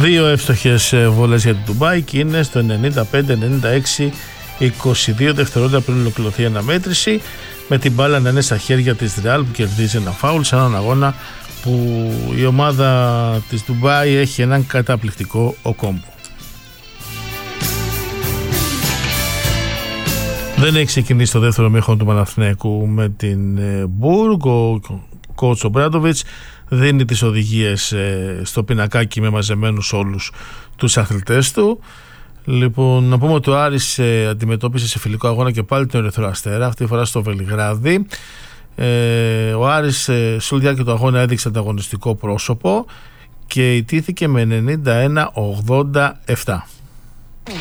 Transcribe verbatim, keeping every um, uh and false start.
Δύο εύστοχες βολές για την Ντουμπάι και είναι στο ενενήντα πέντε ενενήντα έξι, είκοσι δύο δευτερόλεπτα πριν ολοκληρωθεί η αναμέτρηση, με την μπάλα να είναι στα χέρια της Real που κερδίζει ένα φάουλ σε έναν αγώνα που η ομάδα της Ντουμπάι έχει έναν καταπληκτικό Οκόμπο. Δεν έχει ξεκινήσει το δεύτερο μήχρονο του Παναθηναϊκού με την Μπουργκ. Ο κόουτς Ομπράντοβιτς δίνει τις οδηγίες στο πινακάκι με μαζεμένους όλους τους αθλητές του. Λοιπόν, να πούμε ότι ο Άρης ε, αντιμετώπισε σε φιλικό αγώνα και πάλι τον Ερυθρό Αστέρα, αυτή τη φορά στο Βελιγράδι. Ε, ο Άρης ε, σε όλη τη διάρκεια του αγώνα έδειξε ανταγωνιστικό πρόσωπο και ιτήθηκε με ενενήντα ένα ογδόντα επτά.